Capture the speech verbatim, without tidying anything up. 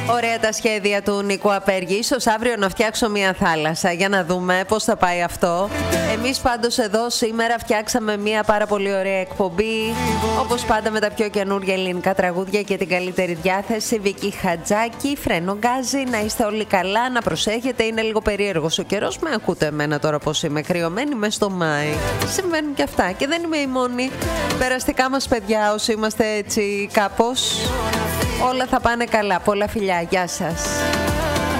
Ωραία τα σχέδια του Νίκου Απέργη. Ίσως αύριο να φτιάξω μια θάλασσα για να δούμε πώς θα πάει αυτό. Εμείς πάντως εδώ σήμερα φτιάξαμε μια πάρα πολύ ωραία εκπομπή. Όπως πάντα με τα πιο καινούργια ελληνικά τραγούδια και την καλύτερη διάθεση. Βίκη Χατζάκη, Φρένο Γκάζι. Να είστε όλοι καλά, να προσέχετε. Είναι λίγο περίεργος ο καιρός. Με ακούτε εμένα τώρα πως είμαι κρυωμένη μες στο Μάη. Συμβαίνουν και αυτά και δεν είμαι η μόνη. Περαστικά μας παιδιά όσοι είμαστε έτσι κάπως. Όλα θα πάνε καλά. Πολλά φιλιά. Γεια σας.